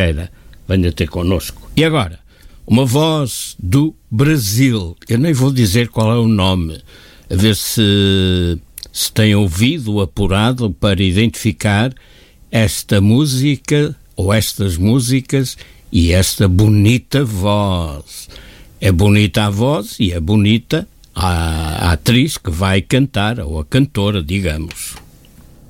Teixeira venha ter connosco. E agora, uma voz do Brasil. Eu nem vou dizer qual é o nome, a ver se tem ouvido apurado para identificar esta música ou estas músicas e esta bonita voz. É bonita a voz e é bonita a atriz que vai cantar, ou a cantora, digamos.